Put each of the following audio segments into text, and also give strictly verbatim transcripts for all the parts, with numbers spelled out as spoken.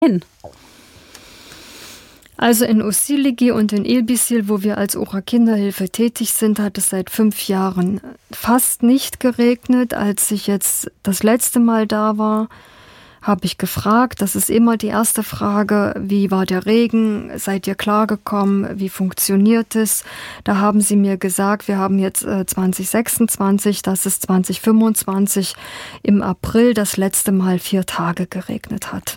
hin? Also in Osiligi und in Ilbisil, wo wir als Ura Kinderhilfe tätig sind, hat es seit fünf Jahren fast nicht geregnet. Als ich jetzt das letzte Mal da war, habe ich gefragt, das ist immer die erste Frage, wie war der Regen, seid ihr klargekommen, wie funktioniert es? Da haben sie mir gesagt, wir haben jetzt äh, zwanzig sechsundzwanzig, dass es zwanzig fünfundzwanzig im April das letzte Mal vier Tage geregnet hat.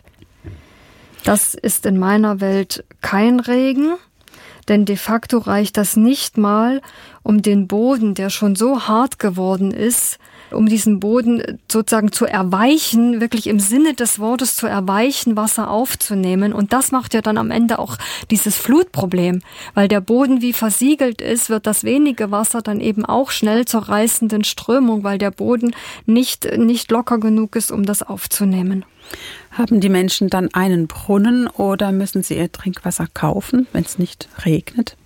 Das ist in meiner Welt kein Regen, denn de facto reicht das nicht mal, um den Boden, der schon so hart geworden ist, um diesen Boden sozusagen zu erweichen, wirklich im Sinne des Wortes zu erweichen, Wasser aufzunehmen. Und das macht ja dann am Ende auch dieses Flutproblem. Weil der Boden wie versiegelt ist, wird das wenige Wasser dann eben auch schnell zur reißenden Strömung, weil der Boden nicht, nicht locker genug ist, um das aufzunehmen. Haben die Menschen dann einen Brunnen oder müssen sie ihr Trinkwasser kaufen, wenn es nicht regnet?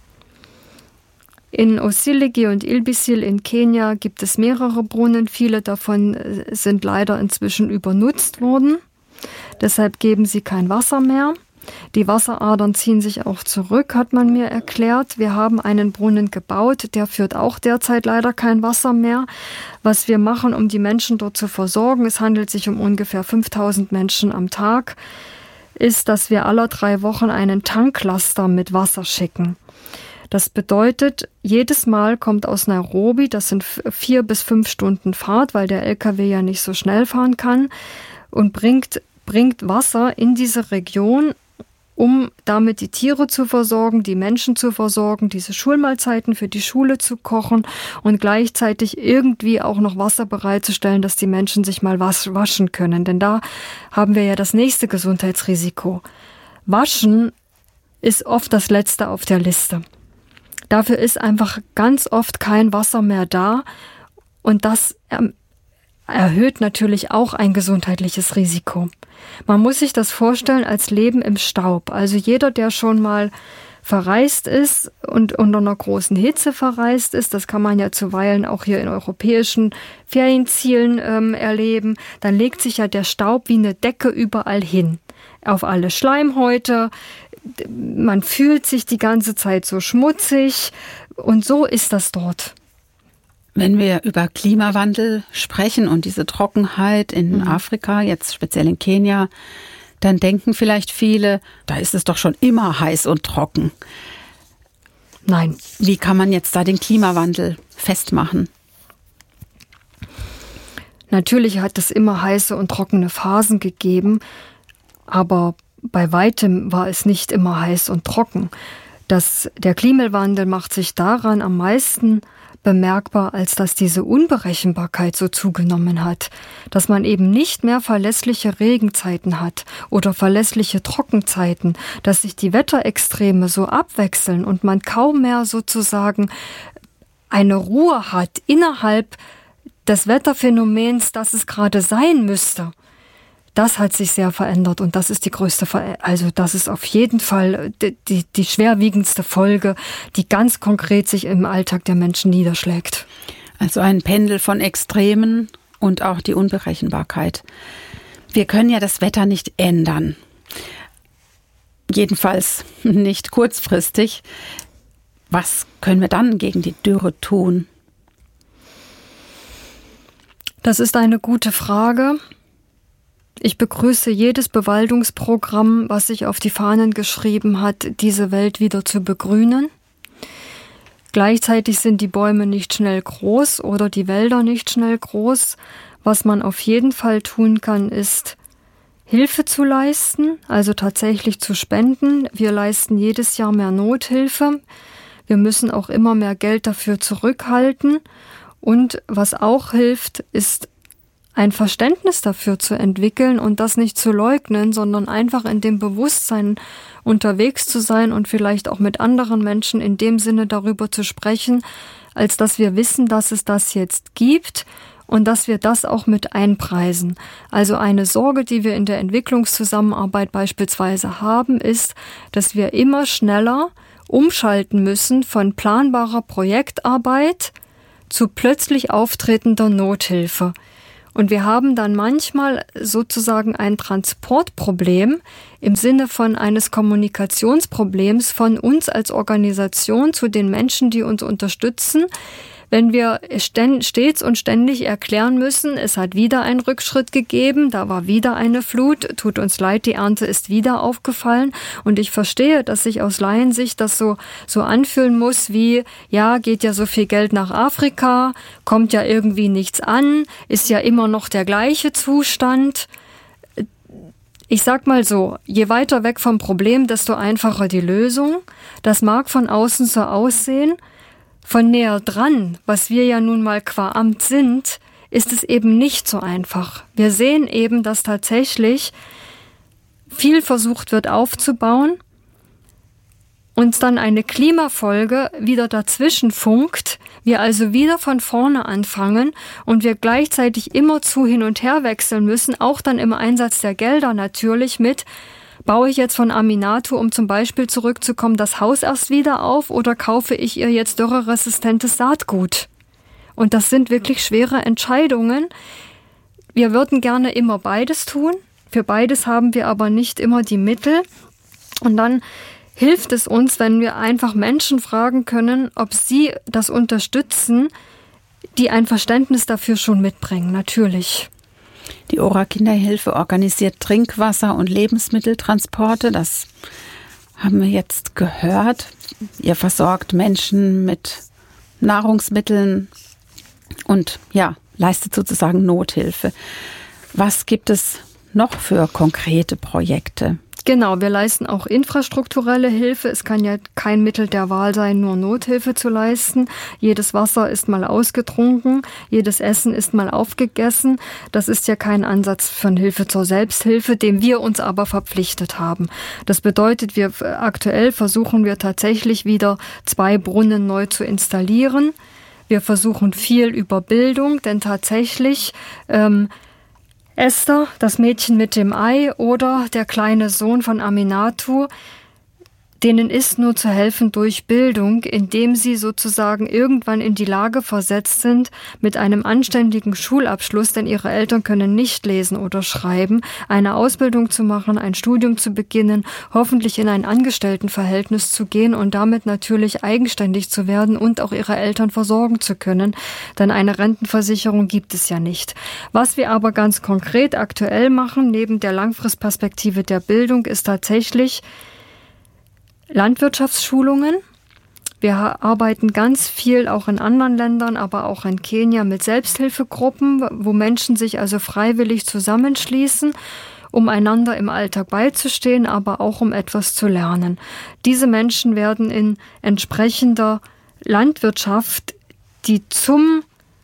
In Osiligi und Ilbisil in Kenia gibt es mehrere Brunnen. Viele davon sind leider inzwischen übernutzt worden. Deshalb geben sie kein Wasser mehr. Die Wasseradern ziehen sich auch zurück, hat man mir erklärt. Wir haben einen Brunnen gebaut, der führt auch derzeit leider kein Wasser mehr. Was wir machen, um die Menschen dort zu versorgen, es handelt sich um ungefähr fünftausend Menschen am Tag, ist, dass wir alle drei Wochen einen Tanklaster mit Wasser schicken. Das bedeutet, jedes Mal kommt aus Nairobi, das sind vier bis fünf Stunden Fahrt, weil der L K W ja nicht so schnell fahren kann, und bringt, bringt Wasser in diese Region, um damit die Tiere zu versorgen, die Menschen zu versorgen, diese Schulmahlzeiten für die Schule zu kochen und gleichzeitig irgendwie auch noch Wasser bereitzustellen, dass die Menschen sich mal was waschen können. Denn da haben wir ja das nächste Gesundheitsrisiko. Waschen ist oft das Letzte auf der Liste. Dafür ist einfach ganz oft kein Wasser mehr da und das erhöht natürlich auch ein gesundheitliches Risiko. Man muss sich das vorstellen als Leben im Staub. Also jeder, der schon mal verreist ist und unter einer großen Hitze verreist ist, das kann man ja zuweilen auch hier in europäischen Ferienzielen ähm, erleben, dann legt sich ja der Staub wie eine Decke überall hin. Auf alle Schleimhäute. Man fühlt sich die ganze Zeit so schmutzig und so ist das dort. Wenn wir über Klimawandel sprechen und diese Trockenheit in mhm. Afrika, jetzt speziell in Kenia, dann denken vielleicht viele, da ist es doch schon immer heiß und trocken. Nein. Wie kann man jetzt da den Klimawandel festmachen? Natürlich hat es immer heiße und trockene Phasen gegeben, aber bei weitem war es nicht immer heiß und trocken. Das, der Klimawandel macht sich daran am meisten bemerkbar, als dass diese Unberechenbarkeit so zugenommen hat, dass man eben nicht mehr verlässliche Regenzeiten hat oder verlässliche Trockenzeiten, dass sich die Wetterextreme so abwechseln und man kaum mehr sozusagen eine Ruhe hat innerhalb des Wetterphänomens, das es gerade sein müsste. Das hat sich sehr verändert und das ist die größte, Ver- also das ist auf jeden Fall die, die, die schwerwiegendste Folge, die ganz konkret sich im Alltag der Menschen niederschlägt. Also ein Pendel von Extremen und auch die Unberechenbarkeit. Wir können ja das Wetter nicht ändern. Jedenfalls nicht kurzfristig. Was können wir dann gegen die Dürre tun? Das ist eine gute Frage. Ich begrüße jedes Bewaldungsprogramm, was sich auf die Fahnen geschrieben hat, diese Welt wieder zu begrünen. Gleichzeitig sind die Bäume nicht schnell groß oder die Wälder nicht schnell groß. Was man auf jeden Fall tun kann, ist Hilfe zu leisten, also tatsächlich zu spenden. Wir leisten jedes Jahr mehr Nothilfe. Wir müssen auch immer mehr Geld dafür zurückhalten. Und was auch hilft, ist ein Verständnis dafür zu entwickeln und das nicht zu leugnen, sondern einfach in dem Bewusstsein unterwegs zu sein und vielleicht auch mit anderen Menschen in dem Sinne darüber zu sprechen, als dass wir wissen, dass es das jetzt gibt und dass wir das auch mit einpreisen. Also eine Sorge, die wir in der Entwicklungszusammenarbeit beispielsweise haben, ist, dass wir immer schneller umschalten müssen von planbarer Projektarbeit zu plötzlich auftretender Nothilfe. Und wir haben dann manchmal sozusagen ein Transportproblem im Sinne von eines Kommunikationsproblems von uns als Organisation zu den Menschen, die uns unterstützen, wenn wir stets und ständig erklären müssen, es hat wieder einen Rückschritt gegeben, da war wieder eine Flut, tut uns leid, die Ernte ist wieder aufgefallen. Und ich verstehe, dass sich aus Laiensicht das so, so anfühlen muss wie, ja, geht ja so viel Geld nach Afrika, kommt ja irgendwie nichts an, ist ja immer noch der gleiche Zustand. Ich sag mal so, je weiter weg vom Problem, desto einfacher die Lösung. Das mag von außen so aussehen. Von näher dran, was wir ja nun mal qua Amt sind, ist es eben nicht so einfach. Wir sehen eben, dass tatsächlich viel versucht wird aufzubauen, uns dann eine Klimafolge wieder dazwischen funkt, wir also wieder von vorne anfangen und wir gleichzeitig immerzu hin und her wechseln müssen, auch dann im Einsatz der Gelder natürlich mit, baue ich jetzt von Aminatou, um zum Beispiel zurückzukommen, das Haus erst wieder auf oder kaufe ich ihr jetzt dürreresistentes Saatgut? Und das sind wirklich schwere Entscheidungen. Wir würden gerne immer beides tun. Für beides haben wir aber nicht immer die Mittel. Und dann hilft es uns, wenn wir einfach Menschen fragen können, ob sie das unterstützen, die ein Verständnis dafür schon mitbringen, natürlich. Die Ora-Kinderhilfe organisiert Trinkwasser- und Lebensmitteltransporte. Das haben wir jetzt gehört. Ihr versorgt Menschen mit Nahrungsmitteln und ja, leistet sozusagen Nothilfe. Was gibt es noch für konkrete Projekte? Genau, wir leisten auch infrastrukturelle Hilfe. Es kann ja kein Mittel der Wahl sein, nur Nothilfe zu leisten. Jedes Wasser ist mal ausgetrunken, jedes Essen ist mal aufgegessen. Das ist ja kein Ansatz von Hilfe zur Selbsthilfe, dem wir uns aber verpflichtet haben. Das bedeutet, wir aktuell versuchen wir tatsächlich wieder zwei Brunnen neu zu installieren. Wir versuchen viel über Bildung, denn tatsächlich ähm, Esther, das Mädchen mit dem Ei, oder der kleine Sohn von Aminatou, denen ist nur zu helfen durch Bildung, indem sie sozusagen irgendwann in die Lage versetzt sind, mit einem anständigen Schulabschluss, denn ihre Eltern können nicht lesen oder schreiben, eine Ausbildung zu machen, ein Studium zu beginnen, hoffentlich in ein Angestelltenverhältnis zu gehen und damit natürlich eigenständig zu werden und auch ihre Eltern versorgen zu können, denn eine Rentenversicherung gibt es ja nicht. Was wir aber ganz konkret aktuell machen, neben der Langfristperspektive der Bildung, ist tatsächlich Landwirtschaftsschulungen. Wir arbeiten ganz viel auch in anderen Ländern, aber auch in Kenia mit Selbsthilfegruppen, wo Menschen sich also freiwillig zusammenschließen, um einander im Alltag beizustehen, aber auch um etwas zu lernen. Diese Menschen werden in entsprechender Landwirtschaft, die zum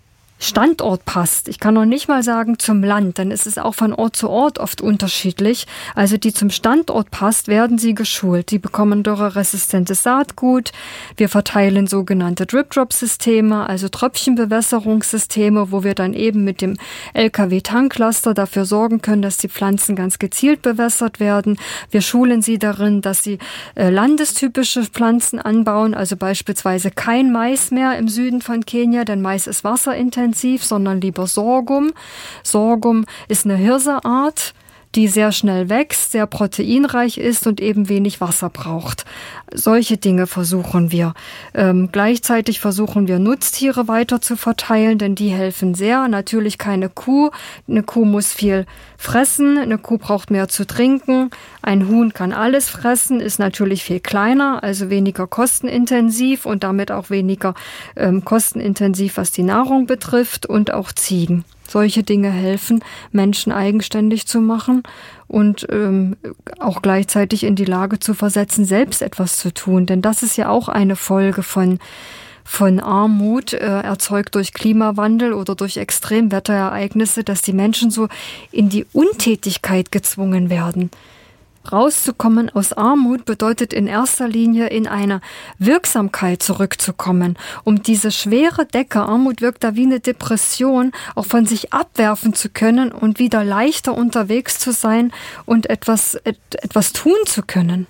Standort passt. Ich kann noch nicht mal sagen zum Land, denn es ist auch von Ort zu Ort oft unterschiedlich. Also die zum Standort passt, werden sie geschult. Sie bekommen dürreresistentes Saatgut. Wir verteilen sogenannte Drip-Drop-Systeme, also Tröpfchenbewässerungssysteme, wo wir dann eben mit dem L K W-Tanklaster dafür sorgen können, dass die Pflanzen ganz gezielt bewässert werden. Wir schulen sie darin, dass sie äh, landestypische Pflanzen anbauen, also beispielsweise kein Mais mehr im Süden von Kenia, denn Mais ist wasserintensiv, sondern lieber Sorghum. Sorghum ist eine Hirseart, die sehr schnell wächst, sehr proteinreich ist und eben wenig Wasser braucht. Solche Dinge versuchen wir. Ähm, gleichzeitig versuchen wir, Nutztiere weiter zu verteilen, denn die helfen sehr. Natürlich keine Kuh. Eine Kuh muss viel fressen, eine Kuh braucht mehr zu trinken. Ein Huhn kann alles fressen, ist natürlich viel kleiner, also weniger kostenintensiv und damit auch weniger ähm, kostenintensiv, was die Nahrung betrifft, und auch Ziegen. Solche Dinge helfen, Menschen eigenständig zu machen und ähm, auch gleichzeitig in die Lage zu versetzen, selbst etwas zu tun. Denn das ist ja auch eine Folge von, von Armut, äh, erzeugt durch Klimawandel oder durch Extremwetterereignisse, dass die Menschen so in die Untätigkeit gezwungen werden. Rauszukommen aus Armut bedeutet in erster Linie in eine Wirksamkeit zurückzukommen, um diese schwere Decke, Armut wirkt da wie eine Depression, auch von sich abwerfen zu können und wieder leichter unterwegs zu sein und etwas, et, etwas tun zu können.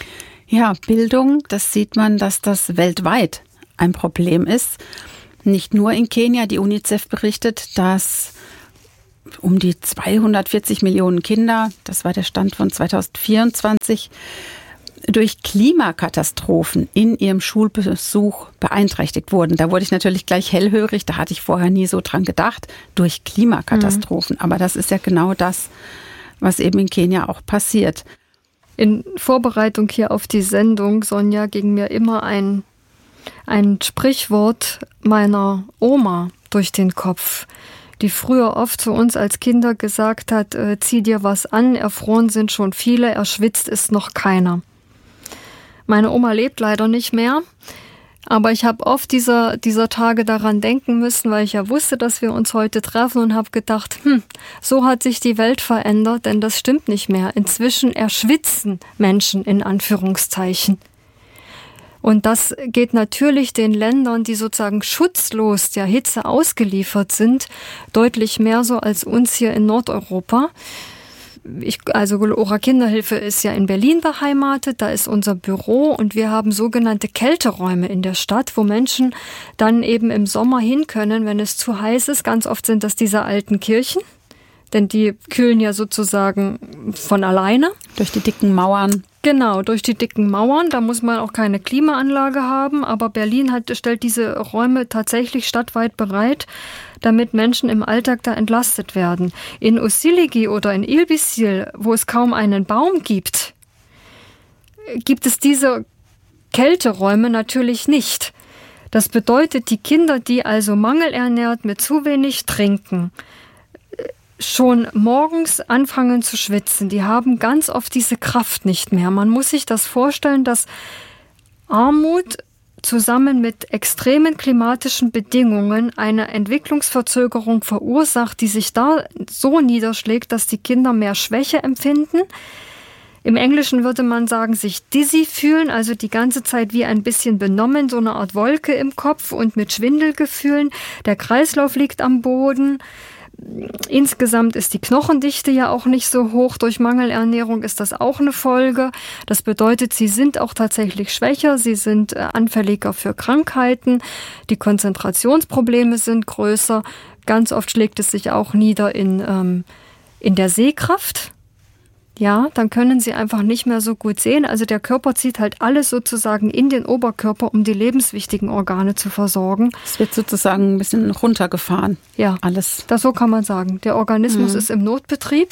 Ja, Bildung, das sieht man, dass das weltweit ein Problem ist. Nicht nur in Kenia. Die UNICEF berichtet, dass um die zweihundertvierzig Millionen Kinder, das war der Stand von zweitausendvierundzwanzig, durch Klimakatastrophen in ihrem Schulbesuch beeinträchtigt wurden. Da wurde ich natürlich gleich hellhörig, da hatte ich vorher nie so dran gedacht, durch Klimakatastrophen. Mhm. Aber das ist ja genau das, was eben in Kenia auch passiert. In Vorbereitung hier auf die Sendung, Sonja, ging mir immer ein, ein Sprichwort meiner Oma durch den Kopf, die früher oft zu uns als Kinder gesagt hat, äh, zieh dir was an, erfroren sind schon viele, erschwitzt ist noch keiner. Meine Oma lebt leider nicht mehr, aber ich habe oft dieser, dieser Tage daran denken müssen, weil ich ja wusste, dass wir uns heute treffen und habe gedacht, hm, so hat sich die Welt verändert, denn das stimmt nicht mehr. Inzwischen erschwitzen Menschen in Anführungszeichen. Und das geht natürlich den Ländern, die sozusagen schutzlos der Hitze ausgeliefert sind, deutlich mehr so als uns hier in Nordeuropa. Ich, also Glora Kinderhilfe ist ja in Berlin beheimatet, da ist unser Büro und wir haben sogenannte Kälteräume in der Stadt, wo Menschen dann eben im Sommer hin können, wenn es zu heiß ist. Ganz oft sind das diese alten Kirchen, denn die kühlen ja sozusagen von alleine. Durch die dicken Mauern. Genau, durch die dicken Mauern, da muss man auch keine Klimaanlage haben, aber Berlin hat, stellt diese Räume tatsächlich stadtweit bereit, damit Menschen im Alltag da entlastet werden. In Osiligi oder in Ilbisil, wo es kaum einen Baum gibt, gibt es diese Kälteräume natürlich nicht. Das bedeutet, die Kinder, die also mangelernährt mit zu wenig trinken, schon morgens anfangen zu schwitzen, die haben ganz oft diese Kraft nicht mehr. Man muss sich das vorstellen, dass Armut zusammen mit extremen klimatischen Bedingungen eine Entwicklungsverzögerung verursacht, die sich da so niederschlägt, dass die Kinder mehr Schwäche empfinden. Im Englischen würde man sagen, sich dizzy fühlen, also die ganze Zeit wie ein bisschen benommen, so eine Art Wolke im Kopf und mit Schwindelgefühlen. Der Kreislauf liegt am Boden. Insgesamt ist die Knochendichte ja auch nicht so hoch. Durch Mangelernährung ist das auch eine Folge. Das bedeutet, sie sind auch tatsächlich schwächer, sie sind anfälliger für Krankheiten, die Konzentrationsprobleme sind größer. Ganz oft schlägt es sich auch nieder in, ähm, in der Sehkraft. Ja, dann können sie einfach nicht mehr so gut sehen. Also der Körper zieht halt alles sozusagen in den Oberkörper, um die lebenswichtigen Organe zu versorgen. Es wird sozusagen ein bisschen runtergefahren. Ja, alles. Das so kann man sagen. Der Organismus mhm. ist im Notbetrieb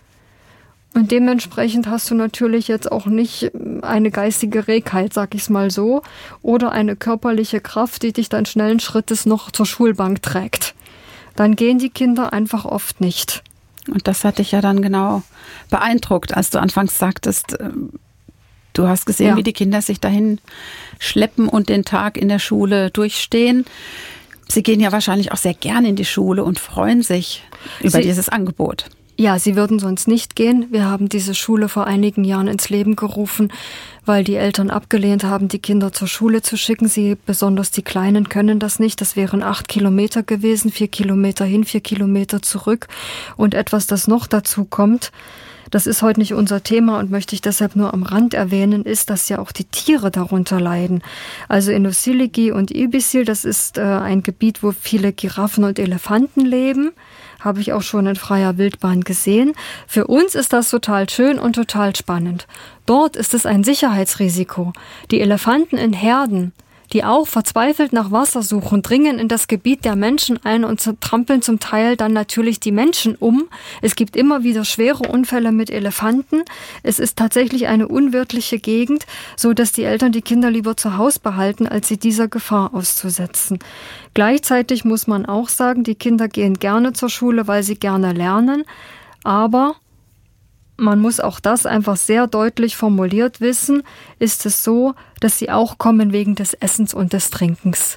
und dementsprechend hast du natürlich jetzt auch nicht eine geistige Regheit, sag ich es mal so, oder eine körperliche Kraft, die dich dann schnellen Schrittes noch zur Schulbank trägt. Dann gehen die Kinder einfach oft nicht. Und das hat dich ja dann genau beeindruckt, als du anfangs sagtest, du hast gesehen, ja. wie die Kinder sich dahin schleppen und den Tag in der Schule durchstehen. Sie gehen ja wahrscheinlich auch sehr gerne in die Schule und freuen sich über Sie, dieses Angebot. Ja, sie würden sonst nicht gehen. Wir haben diese Schule vor einigen Jahren ins Leben gerufen, weil die Eltern abgelehnt haben, die Kinder zur Schule zu schicken. Sie, besonders die Kleinen, können das nicht. Das wären acht Kilometer gewesen, vier Kilometer hin, vier Kilometer zurück. Und etwas, das noch dazu kommt, das ist heute nicht unser Thema und möchte ich deshalb nur am Rand erwähnen, ist, dass ja auch die Tiere darunter leiden. Also in Osiligi und Ilbisil, das ist äh, ein Gebiet, wo viele Giraffen und Elefanten leben. Habe ich auch schon in freier Wildbahn gesehen. Für uns ist das total schön und total spannend. Dort ist es ein Sicherheitsrisiko. Die Elefanten in Herden, die auch verzweifelt nach Wasser suchen, dringen in das Gebiet der Menschen ein und trampeln zum Teil dann natürlich die Menschen um. Es gibt immer wieder schwere Unfälle mit Elefanten. Es ist tatsächlich eine unwirtliche Gegend, so dass die Eltern die Kinder lieber zu Hause behalten, als sie dieser Gefahr auszusetzen. Gleichzeitig muss man auch sagen, die Kinder gehen gerne zur Schule, weil sie gerne lernen, aber man muss auch das einfach sehr deutlich formuliert wissen, ist es so, dass sie auch kommen wegen des Essens und des Trinkens.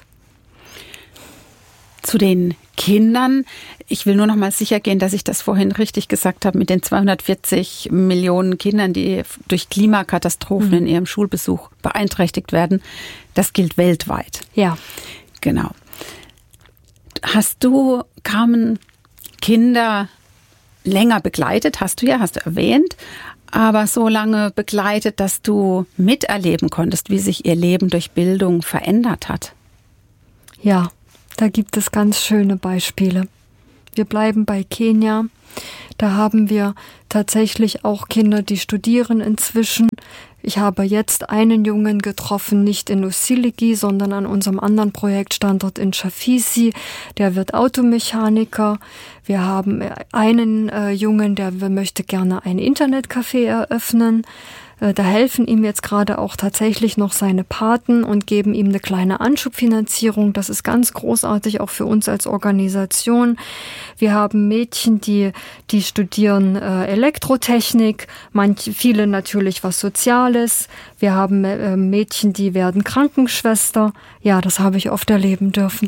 Zu den Kindern, ich will nur noch mal sicher gehen, dass ich das vorhin richtig gesagt habe, mit den zweihundertvierzig Millionen Kindern, die durch Klimakatastrophen mhm. in ihrem Schulbesuch beeinträchtigt werden, das gilt weltweit. Ja. Genau. Hast du, kamen Kinder länger begleitet, hast du ja, hast du erwähnt, aber so lange begleitet, dass du miterleben konntest, wie sich ihr Leben durch Bildung verändert hat? Ja, da gibt es ganz schöne Beispiele. Wir bleiben bei Kenia. Da haben wir tatsächlich auch Kinder, die studieren inzwischen. Ich habe jetzt einen Jungen getroffen, nicht in Usiligi, sondern an unserem anderen Projektstandort in Chafisi. Der wird Automechaniker. Wir haben einen äh, Jungen, der möchte gerne ein Internetcafé eröffnen. Da helfen ihm jetzt gerade auch tatsächlich noch seine Paten und geben ihm eine kleine Anschubfinanzierung. Das ist ganz großartig, auch für uns als Organisation. Wir haben Mädchen, die, die studieren äh, Elektrotechnik, manche, viele natürlich was Soziales. Wir haben äh, Mädchen, die werden Krankenschwester. Ja, das habe ich oft erleben dürfen.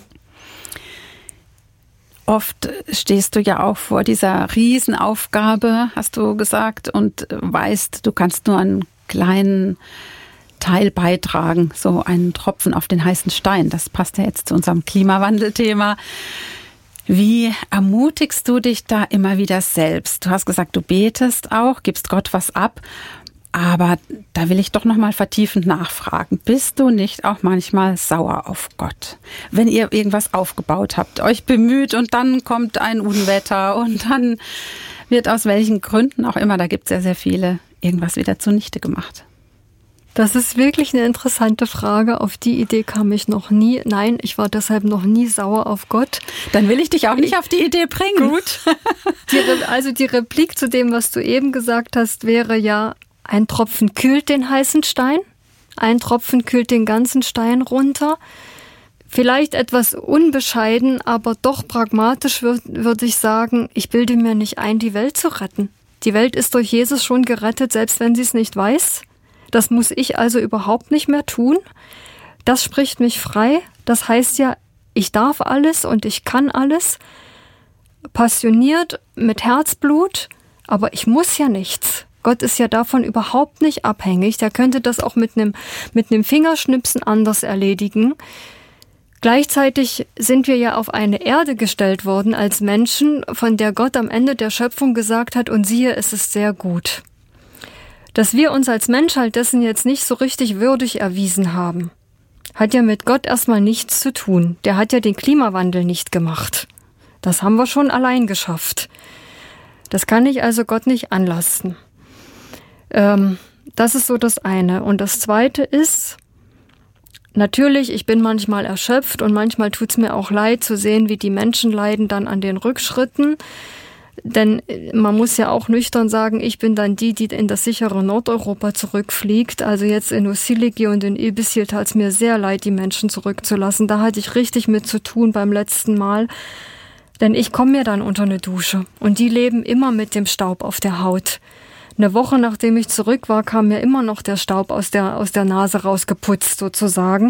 Oft stehst du ja auch vor dieser Riesenaufgabe, hast du gesagt, und weißt, du kannst nur einen kleinen Teil beitragen, so einen Tropfen auf den heißen Stein. Das passt ja jetzt zu unserem Klimawandelthema. Wie ermutigst du dich da immer wieder selbst? Du hast gesagt, du betest auch, gibst Gott was ab. Aber da will ich doch noch mal vertiefend nachfragen. Bist du nicht auch manchmal sauer auf Gott? Wenn ihr irgendwas aufgebaut habt, euch bemüht und dann kommt ein Unwetter und dann wird aus welchen Gründen auch immer, da gibt es ja sehr viele, irgendwas wieder zunichte gemacht. Das ist wirklich eine interessante Frage. Auf die Idee kam ich noch nie. Nein, ich war deshalb noch nie sauer auf Gott. Dann will ich dich auch nicht auf die Idee bringen. Gut. Die, also die Replik zu dem, was du eben gesagt hast, wäre ja, ein Tropfen kühlt den heißen Stein, ein Tropfen kühlt den ganzen Stein runter. Vielleicht etwas unbescheiden, aber doch pragmatisch würde würd ich sagen, ich bilde mir nicht ein, die Welt zu retten. Die Welt ist durch Jesus schon gerettet, selbst wenn sie es nicht weiß. Das muss ich also überhaupt nicht mehr tun. Das spricht mich frei. Das heißt ja, ich darf alles und ich kann alles. Passioniert, mit Herzblut, aber ich muss ja nichts. Gott ist ja davon überhaupt nicht abhängig. Der könnte das auch mit einem, mit einem Fingerschnipsen anders erledigen. Gleichzeitig sind wir ja auf eine Erde gestellt worden als Menschen, von der Gott am Ende der Schöpfung gesagt hat, und siehe, es ist sehr gut. Dass wir uns als Menschheit dessen jetzt nicht so richtig würdig erwiesen haben, hat ja mit Gott erstmal nichts zu tun. Der hat ja den Klimawandel nicht gemacht. Das haben wir schon allein geschafft. Das kann ich also Gott nicht anlasten. Ähm, das ist so das eine. Und das zweite ist, natürlich, ich bin manchmal erschöpft und manchmal tut es mir auch leid zu sehen, wie die Menschen leiden dann an den Rückschritten. Denn man muss ja auch nüchtern sagen, ich bin dann die, die in das sichere Nordeuropa zurückfliegt. Also jetzt in Usiligi und in Ilbisil tat es mir sehr leid, die Menschen zurückzulassen. Da hatte ich richtig mit zu tun beim letzten Mal. Denn ich komme mir dann unter eine Dusche und die leben immer mit dem Staub auf der Haut. Eine Woche nachdem ich zurück war, kam mir immer noch der Staub aus der, aus der Nase rausgeputzt sozusagen.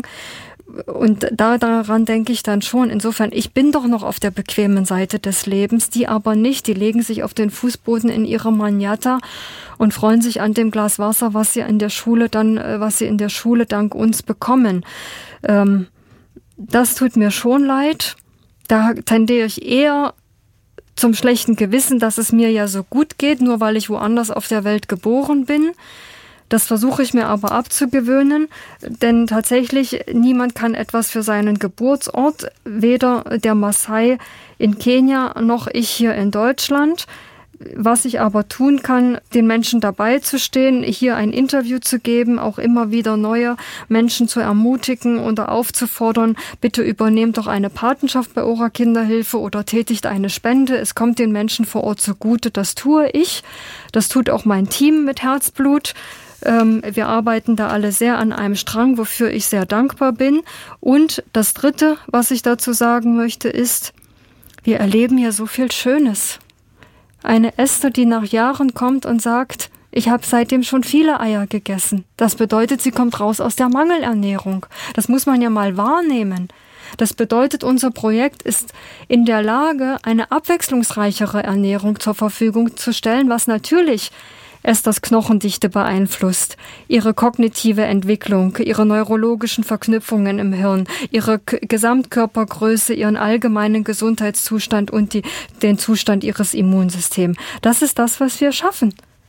Und da, daran denke ich dann schon. Insofern, ich bin doch noch auf der bequemen Seite des Lebens, die aber nicht. Die legen sich auf den Fußboden in ihre Manjata und freuen sich an dem Glas Wasser, was sie in der Schule dann, was sie in der Schule dank uns bekommen. Ähm, das tut mir schon leid. Da tendiere ich eher zum schlechten Gewissen, dass es mir ja so gut geht, nur weil ich woanders auf der Welt geboren bin. Das versuche ich mir aber abzugewöhnen, denn tatsächlich niemand kann etwas für seinen Geburtsort, weder der Maasai in Kenia noch ich hier in Deutschland. Was ich aber tun kann, den Menschen dabei zu stehen, hier ein Interview zu geben, auch immer wieder neue Menschen zu ermutigen oder aufzufordern, bitte übernehmt doch eine Patenschaft bei Ora Kinderhilfe oder tätigt eine Spende. Es kommt den Menschen vor Ort zugute. Das tue ich. Das tut auch mein Team mit Herzblut. Ähm, wir arbeiten da alle sehr an einem Strang, wofür ich sehr dankbar bin. Und das Dritte, was ich dazu sagen möchte, ist, wir erleben hier so viel Schönes. Eine Esther, die nach Jahren kommt und sagt, ich habe seitdem schon viele Eier gegessen. Das bedeutet, sie kommt raus aus der Mangelernährung. Das muss man ja mal wahrnehmen. Das bedeutet, unser Projekt ist in der Lage, eine abwechslungsreichere Ernährung zur Verfügung zu stellen, was natürlich Esthers Knochendichte beeinflusst, ihre kognitive Entwicklung, ihre neurologischen Verknüpfungen im Hirn, ihre K- Gesamtkörpergröße, ihren allgemeinen Gesundheitszustand und die, den Zustand ihres Immunsystems. Das ist das, was wir schaffen.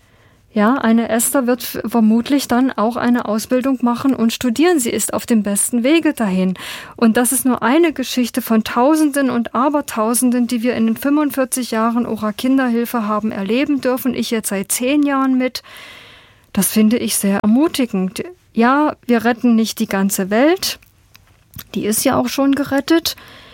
Ja, eine Esther wird vermutlich dann auch eine Ausbildung machen und studieren. Sie ist auf dem besten Wege dahin. Und das ist nur eine Geschichte von Tausenden und Abertausenden, die wir in den fünfundvierzig Jahren Ora Kinderhilfe haben erleben dürfen. Ich jetzt seit zehn Jahren mit. Das finde ich sehr ermutigend. Ja, wir retten nicht die ganze Welt. Die ist ja auch schon gerettet.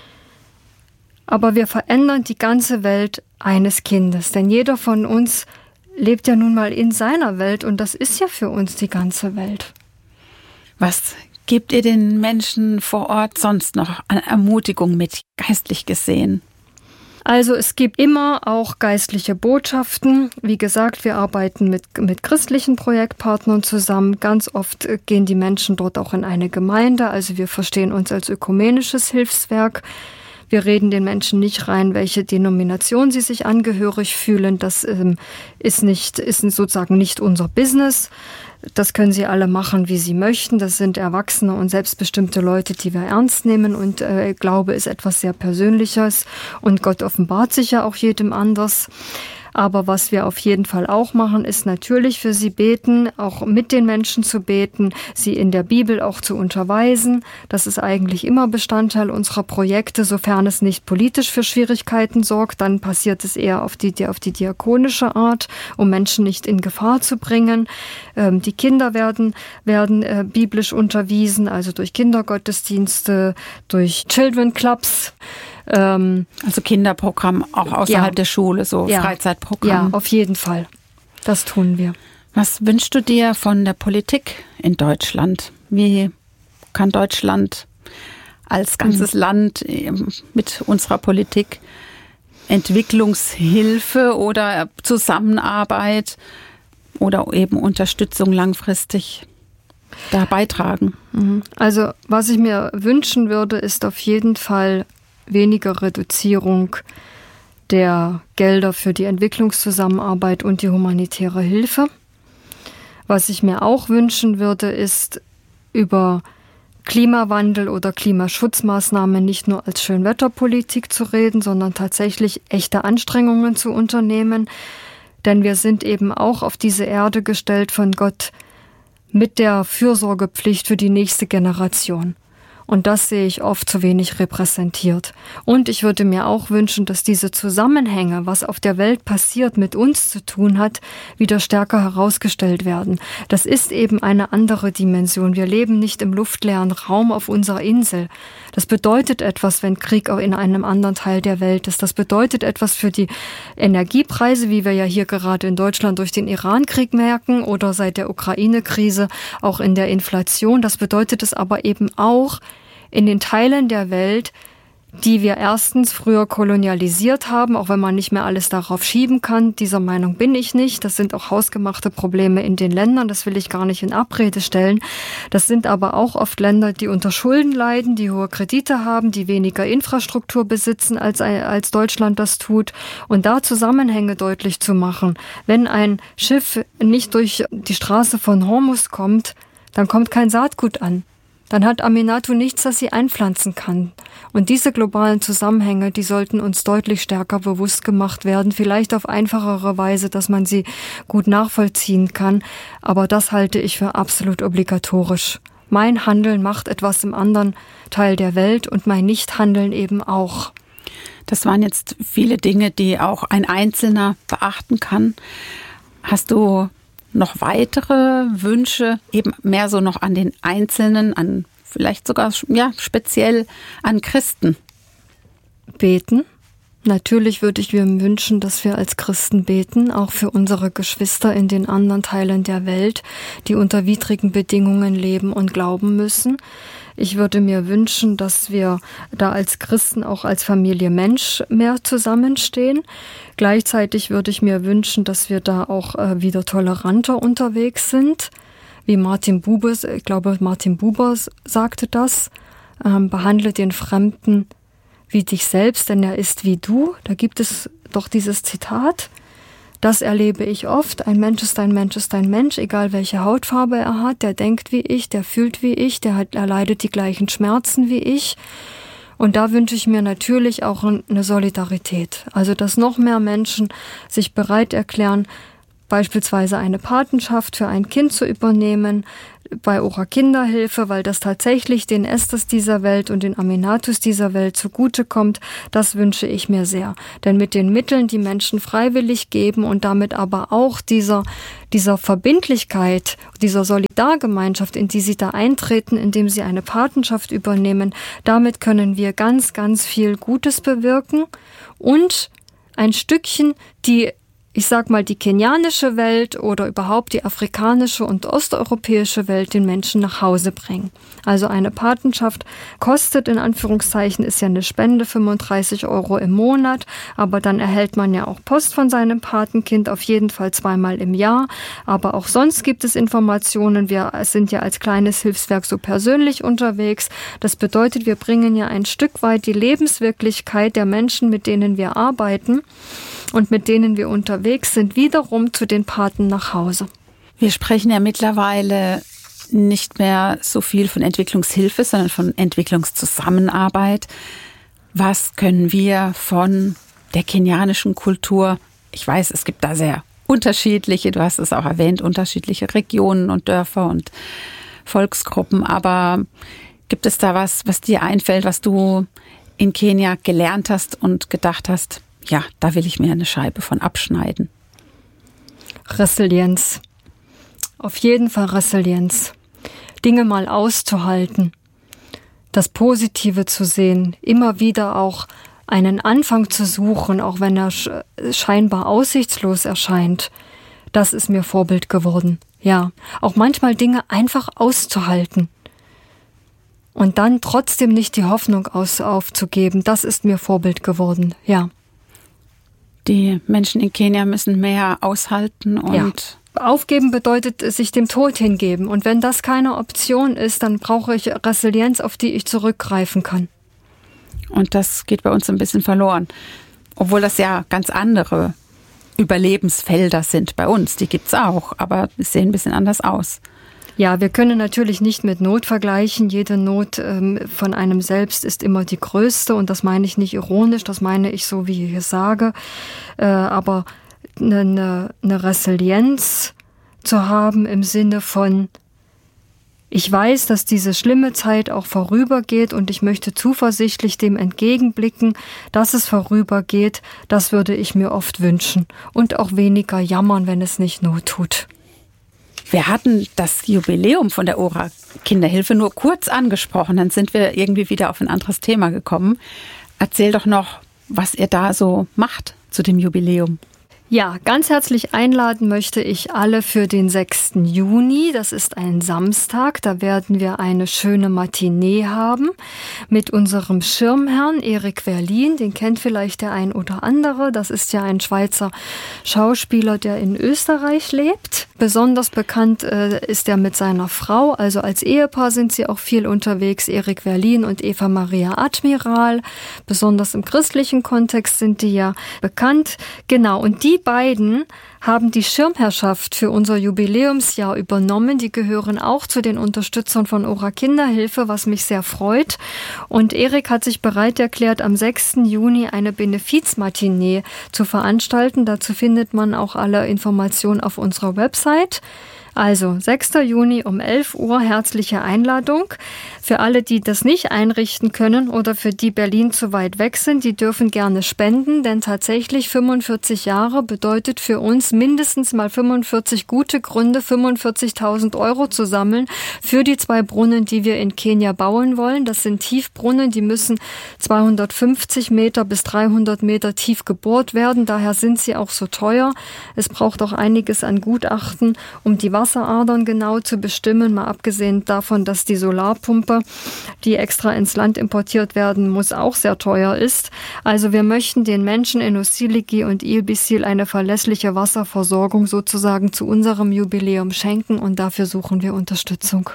Aber wir verändern die ganze Welt eines Kindes. Denn jeder von uns lebt ja nun mal in seiner Welt und das ist ja für uns die ganze Welt. Was gebt ihr den Menschen vor Ort sonst noch an Ermutigung mit, geistlich gesehen? Also es gibt immer auch geistliche Botschaften. Wie gesagt, wir arbeiten mit, mit christlichen Projektpartnern zusammen. Ganz oft gehen die Menschen dort auch in eine Gemeinde. Also wir verstehen uns als ökumenisches Hilfswerk. Wir reden den Menschen nicht rein, welche Denomination sie sich angehörig fühlen. Das ähm, ist nicht, ist sozusagen nicht unser Business. Das können sie alle machen, wie sie möchten. Das sind erwachsene und selbstbestimmte Leute, die wir ernst nehmen. Und äh, Glaube ist etwas sehr Persönliches. Und Gott offenbart sich ja auch jedem anders. Aber was wir auf jeden Fall auch machen, ist natürlich für sie beten, auch mit den Menschen zu beten, sie in der Bibel auch zu unterweisen. Das ist eigentlich immer Bestandteil unserer Projekte, sofern es nicht politisch für Schwierigkeiten sorgt. Dann passiert es eher auf die, auf die diakonische Art, um Menschen nicht in Gefahr zu bringen. Ähm, die Kinder werden, werden äh, biblisch unterwiesen, also durch Kindergottesdienste, durch Children Clubs. Also Kinderprogramm auch außerhalb ja. der Schule, so ja. Freizeitprogramm. Ja, auf jeden Fall. Das tun wir. Was wünschst du dir von der Politik in Deutschland? Wie kann Deutschland als ganzes mhm. Land mit unserer Politik Entwicklungshilfe oder Zusammenarbeit oder eben Unterstützung langfristig da beitragen? Also was ich mir wünschen würde, ist auf jeden Fall weniger Reduzierung der Gelder für die Entwicklungszusammenarbeit und die humanitäre Hilfe. Was ich mir auch wünschen würde, ist über Klimawandel oder Klimaschutzmaßnahmen nicht nur als Schönwetterpolitik zu reden, sondern tatsächlich echte Anstrengungen zu unternehmen. Denn wir sind eben auch auf diese Erde gestellt von Gott mit der Fürsorgepflicht für die nächste Generation. Und das sehe ich oft zu wenig repräsentiert. Und ich würde mir auch wünschen, dass diese Zusammenhänge, was auf der Welt passiert, mit uns zu tun hat, wieder stärker herausgestellt werden. Das ist eben eine andere Dimension. Wir leben nicht im luftleeren Raum auf unserer Insel. Das bedeutet etwas, wenn Krieg auch in einem anderen Teil der Welt ist. Das bedeutet etwas für die Energiepreise, wie wir ja hier gerade in Deutschland durch den Iran-Krieg merken oder seit der Ukraine-Krise auch in der Inflation. Das bedeutet es aber eben auch in den Teilen der Welt, die wir erstens früher kolonialisiert haben, auch wenn man nicht mehr alles darauf schieben kann. Dieser Meinung bin ich nicht. Das sind auch hausgemachte Probleme in den Ländern. Das will ich gar nicht in Abrede stellen. Das sind aber auch oft Länder, die unter Schulden leiden, die hohe Kredite haben, die weniger Infrastruktur besitzen, als, als Deutschland das tut. Und da Zusammenhänge deutlich zu machen. Wenn ein Schiff nicht durch die Straße von Hormuz kommt, dann kommt kein Saatgut an. Dann hat Aminatou nichts, das sie einpflanzen kann. Und diese globalen Zusammenhänge, die sollten uns deutlich stärker bewusst gemacht werden. Vielleicht auf einfachere Weise, dass man sie gut nachvollziehen kann. Aber das halte ich für absolut obligatorisch. Mein Handeln macht etwas im anderen Teil der Welt und mein Nichthandeln eben auch. Das waren jetzt viele Dinge, die auch ein Einzelner beachten kann. Hast du noch weitere Wünsche, eben mehr so noch an den Einzelnen, an vielleicht sogar ja, speziell an Christen? Beten. Natürlich würde ich mir wünschen, dass wir als Christen beten, auch für unsere Geschwister in den anderen Teilen der Welt, die unter widrigen Bedingungen leben und glauben müssen. Ich würde mir wünschen, dass wir da als Christen auch als Familie Mensch mehr zusammenstehen. Gleichzeitig würde ich mir wünschen, dass wir da auch äh, wieder toleranter unterwegs sind. Wie Martin Buber, ich glaube Martin Buber sagte das, ähm, behandle den Fremden wie dich selbst, denn er ist wie du. Da gibt es doch dieses Zitat. Das erlebe ich oft. Ein Mensch ist ein Mensch ist ein Mensch, egal welche Hautfarbe er hat. Der denkt wie ich, der fühlt wie ich, der hat, er leidet die gleichen Schmerzen wie ich. Und da wünsche ich mir natürlich auch eine Solidarität. Also, dass noch mehr Menschen sich bereit erklären, beispielsweise eine Patenschaft für ein Kind zu übernehmen bei Ora Kinderhilfe, weil das tatsächlich den Esthers dieser Welt und den Aminatus dieser Welt zugutekommt, das wünsche ich mir sehr. Denn mit den Mitteln, die Menschen freiwillig geben und damit aber auch dieser, dieser Verbindlichkeit, dieser Solidargemeinschaft, in die sie da eintreten, indem sie eine Patenschaft übernehmen, damit können wir ganz, ganz viel Gutes bewirken und ein Stückchen die ich sag mal, die kenianische Welt oder überhaupt die afrikanische und osteuropäische Welt den Menschen nach Hause bringen. Also eine Patenschaft kostet in Anführungszeichen, ist ja eine Spende, fünfunddreißig Euro im Monat, aber dann erhält man ja auch Post von seinem Patenkind, auf jeden Fall zweimal im Jahr. Aber auch sonst gibt es Informationen. Wir sind ja als kleines Hilfswerk so persönlich unterwegs. Das bedeutet, wir bringen ja ein Stück weit die Lebenswirklichkeit der Menschen, mit denen wir arbeiten und mit denen wir unterwegs sind, wiederum zu den Paten nach Hause. Wir sprechen ja mittlerweile nicht mehr so viel von Entwicklungshilfe, sondern von Entwicklungszusammenarbeit. Was können wir von der kenianischen Kultur, ich weiß, es gibt da sehr unterschiedliche, du hast es auch erwähnt, unterschiedliche Regionen und Dörfer und Volksgruppen, aber gibt es da was, was dir einfällt, was du in Kenia gelernt hast und gedacht hast, ja, da will ich mir eine Scheibe von abschneiden? Resilienz. Auf jeden Fall Resilienz. Dinge mal auszuhalten. Das Positive zu sehen. Immer wieder auch einen Anfang zu suchen, auch wenn er scheinbar aussichtslos erscheint. Das ist mir Vorbild geworden. Ja, auch manchmal Dinge einfach auszuhalten. Und dann trotzdem nicht die Hoffnung aus, aufzugeben. Das ist mir Vorbild geworden. Ja. Die Menschen in Kenia müssen mehr aushalten und... Ja. Aufgeben bedeutet sich dem Tod hingeben. Und wenn das keine Option ist, dann brauche ich Resilienz, auf die ich zurückgreifen kann. Und das geht bei uns ein bisschen verloren. Obwohl das ja ganz andere Überlebensfelder sind bei uns. Die gibt's auch, aber sie sehen ein bisschen anders aus. Ja, wir können natürlich nicht mit Not vergleichen. Jede Not ähm, von einem selbst ist immer die größte. Und das meine ich nicht ironisch, das meine ich so, wie ich es sage. Äh, aber eine, eine, eine Resilienz zu haben im Sinne von, ich weiß, dass diese schlimme Zeit auch vorübergeht und ich möchte zuversichtlich dem entgegenblicken, dass es vorübergeht. Das würde ich mir oft wünschen. Und auch weniger jammern, wenn es nicht Not tut. Wir hatten das Jubiläum von der Ora Kinderhilfe nur kurz angesprochen. Dann sind wir irgendwie wieder auf ein anderes Thema gekommen. Erzähl doch noch, was ihr da so macht zu dem Jubiläum. Ja, ganz herzlich einladen möchte ich alle für den sechsten Juni. Das ist ein Samstag. Da werden wir eine schöne Matinee haben mit unserem Schirmherrn Erik Verlin. Den kennt vielleicht der ein oder andere. Das ist ja ein Schweizer Schauspieler, der in Österreich lebt. Besonders bekannt äh, ist er mit seiner Frau. Also als Ehepaar sind sie auch viel unterwegs. Erik Verlin und Eva Maria Admiral. Besonders im christlichen Kontext sind die ja bekannt. Genau, und die beiden haben die Schirmherrschaft für unser Jubiläumsjahr übernommen. Die gehören auch zu den Unterstützern von Ora Kinderhilfe, was mich sehr freut. Und Erik hat sich bereit erklärt, am sechsten Juni eine Benefizmatinee zu veranstalten. Dazu findet man auch alle Informationen auf unserer Website. Also sechster Juni um elf Uhr, herzliche Einladung. Für alle, die das nicht einrichten können oder für die Berlin zu weit weg sind, die dürfen gerne spenden, denn tatsächlich fünfundvierzig Jahre bedeutet für uns mindestens mal fünfundvierzig gute Gründe, fünfundvierzigtausend Euro zu sammeln für die zwei Brunnen, die wir in Kenia bauen wollen. Das sind Tiefbrunnen, die müssen zweihundertfünfzig Meter bis dreihundert Meter tief gebohrt werden. Daher sind sie auch so teuer. Es braucht auch einiges an Gutachten, um die Wasseradern genau zu bestimmen, mal abgesehen davon, dass die Solarpumpe, die extra ins Land importiert werden muss, auch sehr teuer ist. Also wir möchten den Menschen in Osiligi und Ilbisil eine verlässliche Wasserversorgung sozusagen zu unserem Jubiläum schenken und dafür suchen wir Unterstützung.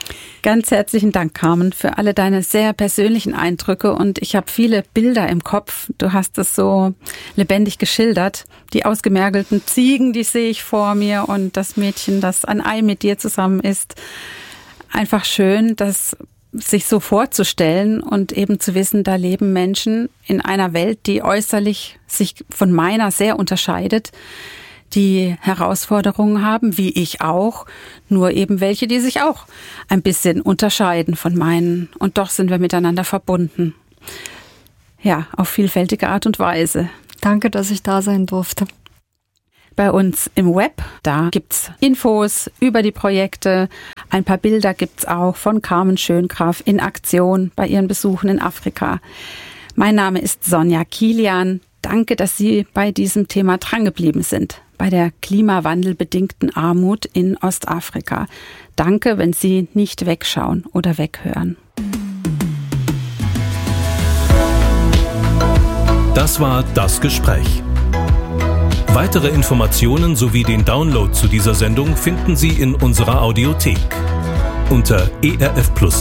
Ganz herzlichen Dank, Carmen, für alle deine sehr persönlichen Eindrücke und ich habe viele Bilder im Kopf. Du hast es so lebendig geschildert. Die ausgemergelten Ziegen, die sehe ich vor mir und das Mädchen, das ein Ei mit dir zusammen isst. Einfach schön, das sich so vorzustellen und eben zu wissen, da leben Menschen in einer Welt, die äußerlich sich von meiner sehr unterscheidet, die Herausforderungen haben, wie ich auch, nur eben welche, die sich auch ein bisschen unterscheiden von meinen. Und doch sind wir miteinander verbunden. Ja, auf vielfältige Art und Weise. Danke, dass ich da sein durfte. Bei uns im Web, da gibt's Infos über die Projekte. Ein paar Bilder gibt's auch von Carmen Schöngraf in Aktion bei ihren Besuchen in Afrika. Mein Name ist Sonja Kilian. Danke, dass Sie bei diesem Thema drangeblieben sind, bei der klimawandelbedingten Armut in Ostafrika. Danke, wenn Sie nicht wegschauen oder weghören. Das war Das Gespräch. Weitere Informationen sowie den Download zu dieser Sendung finden Sie in unserer Audiothek unter e r f plus